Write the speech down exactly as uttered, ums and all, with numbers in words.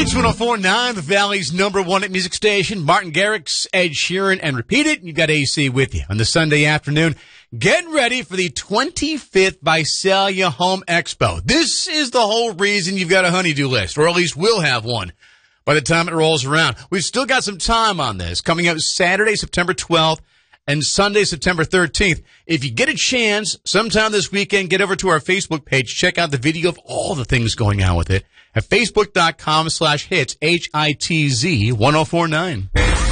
Hits one oh four point nine, the Valley's number one music station. Martin Garrix, Ed Sheeran, and Repeat It. You've got A C with you on the Sunday afternoon. Getting ready for the twenty-fifth Visalia Home Expo. This is the whole reason you've got a honey-do list, or at least we'll have one by the time it rolls around. We've still got some time on this. Coming up Saturday, September twelfth, and Sunday, September thirteenth. If you get a chance, sometime this weekend, get over to our Facebook page. Check out the video of all the things going on with it at facebook.com slash hits, H I T Z ten forty-nine.